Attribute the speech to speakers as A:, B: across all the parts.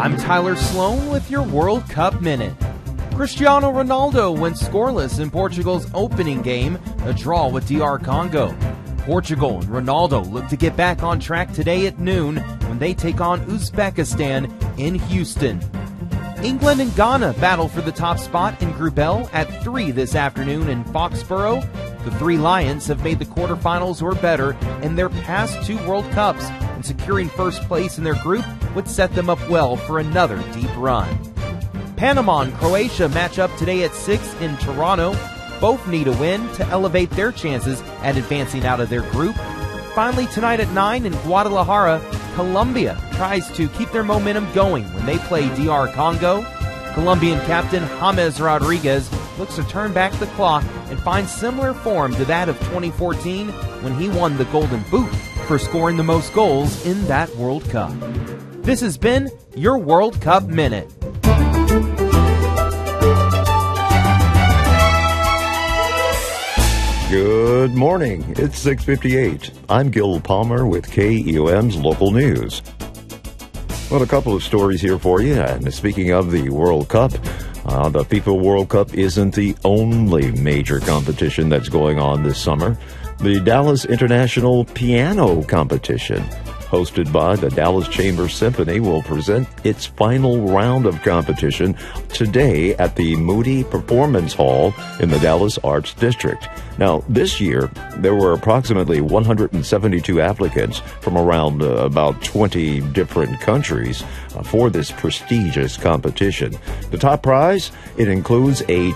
A: I'm Tyler Sloan with your World Cup Minute. Cristiano Ronaldo went scoreless in Portugal's opening game, a draw with DR Congo. Portugal and Ronaldo look to get back on track today at noon when they take on Uzbekistan in Houston. England and Ghana battle for the top spot in Group L at 3 this afternoon in Foxborough. The Three Lions have made the quarterfinals or better in their past 2 World Cups, and securing first place in their group would set them up well for another deep run. Panama and Croatia match up today at 6 in Toronto. Both need a win to elevate their chances at advancing out of their group. Finally, tonight at 9 in Guadalajara, Colombia tries to keep their momentum going when they play DR Congo. Colombian captain James Rodriguez looks to turn back the clock and find similar form to that of 2014 when he won the Golden Boot for scoring the most goals in that World Cup. This has been your World Cup Minute.
B: Good morning. It's 6:58. I'm Gil Palmer with KEOM's local news. Well, a couple of stories here for you. And speaking of the World Cup, the FIFA World Cup isn't the only major competition that's going on this summer. The Dallas International Piano Competition, hosted by the Dallas Chamber Symphony, will present its final round of competition today at the Moody Performance Hall in the Dallas Arts District. Now, this year, there were approximately 172 applicants from around about 20 different countries for this prestigious competition. The top prize, it includes a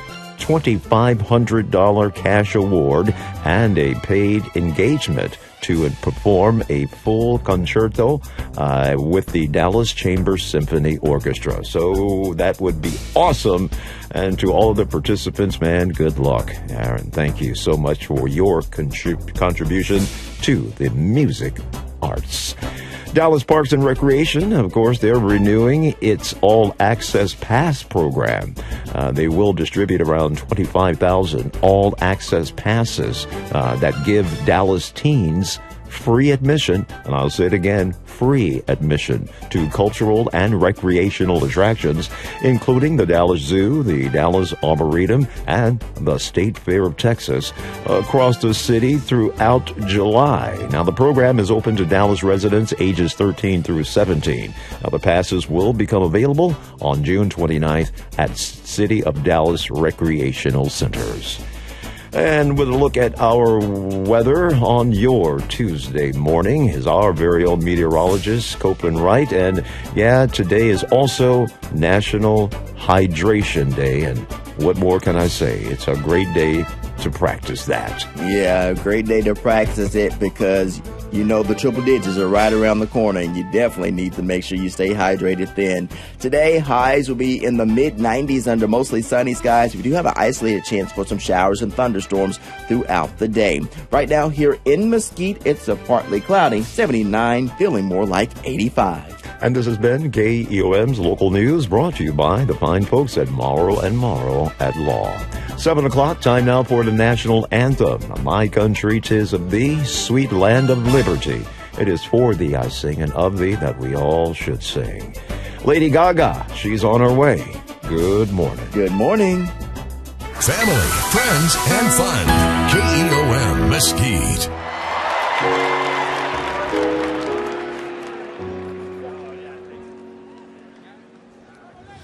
B: $2,500 cash award and a paid engagement to perform a full concerto with the Dallas Chamber Symphony Orchestra. So that would be awesome. And to all of the participants, man, good luck. Aaron, thank you so much for your contribution to the music arts. Dallas Parks and Recreation, of course, they're renewing its All-Access Pass program. They will distribute around 25,000 All-Access Passes that give Dallas teens free admission, and I'll say it again, free admission to cultural and recreational attractions, including the Dallas Zoo, the Dallas Arboretum, and the State Fair of Texas, across the city throughout July. Now, the program is open to Dallas residents ages 13 through 17. Now, the passes will become available on June 29th at City of Dallas Recreational Centers. And with a look at our weather on your Tuesday morning is our very own meteorologist, Copeland Wright. And yeah, today is also National Hydration Day. And what more can I say? It's a great day to practice that.
C: Yeah, a great day to practice it because you know the triple digits are right around the corner, and you definitely need to make sure you stay hydrated then. Today, highs will be in the mid-90s under mostly sunny skies. We do have an isolated chance for some showers and thunderstorms throughout the day. Right now here in Mesquite, it's a partly cloudy, 79, feeling more like 85.
B: And this has been KEOM's Local News, brought to you by the fine folks at Morrow & Morrow at Law. 7 o'clock, time now for the national anthem. My country, 'tis of thee, sweet land of liberty. It is for thee I sing, and of thee that we all should sing. Lady Gaga, she's on her way. Good morning.
C: Good morning.
D: Family, friends, and fun. KEOM Mesquite.